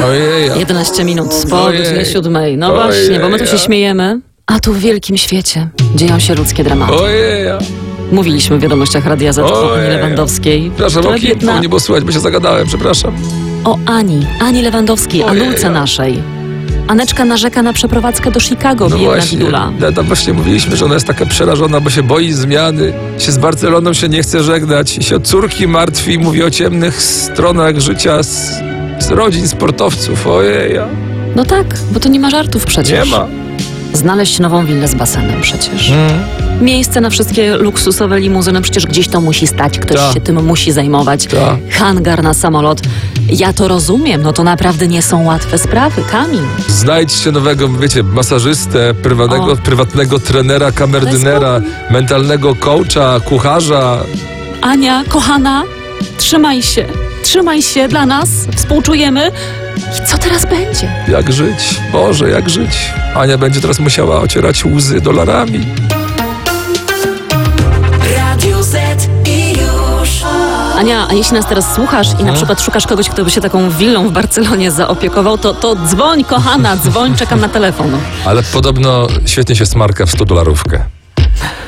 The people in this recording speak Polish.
Ojej. 11 minut po godzinie 7. No właśnie, bo my tu się śmiejemy, a tu w wielkim świecie dzieją się ludzkie dramaty. Ojej. Mówiliśmy w wiadomościach Radia Z o Ani Lewandowskiej. Przepraszam, o kim? Nie było słychać, bo się zagadałem, przepraszam. O Ani Lewandowskiej, Anulce naszej. Aneczka narzeka na przeprowadzkę do Chicago, biedna Widula. Tam właśnie mówiliśmy, że ona jest taka przerażona, bo się boi zmiany, się z Barceloną się nie chce żegnać, się o córki martwi, mówi o ciemnych stronach życia z rodzin sportowców. Ojej. No tak, bo to nie ma żartów przecież. Nie ma. Znaleźć nową willę z basenem przecież. Miejsce na wszystkie luksusowe limuzyny, przecież gdzieś to musi stać, ktoś się tym musi zajmować. Hangar na samolot. Ja to rozumiem, no to naprawdę nie są łatwe sprawy, Kamil. Znajdźcie nowego, wiecie, masażystę, prywatnego trenera, kamerdynera, mentalnego coacha, kucharza. Ania, kochana, trzymaj się dla nas, współczujemy. I co teraz będzie? Jak żyć? Boże, jak żyć? Ania będzie teraz musiała ocierać łzy dolarami. Radio Z i już. Ania, a jeśli nas teraz słuchasz i na przykład szukasz kogoś, kto by się taką willą w Barcelonie zaopiekował, to dzwoń, kochana, dzwoń, czekam na telefon. Ale podobno świetnie się smarka w $100.